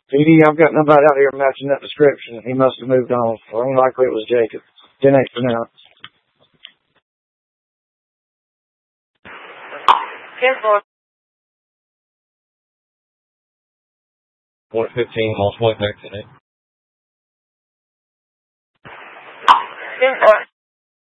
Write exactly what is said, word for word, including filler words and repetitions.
P D, I've got nobody out here matching that description. He must have moved on. Or unlikely it was Jacob. ten eight for now. ten four. Point fifteen, Moss Point, ten eight. ten four.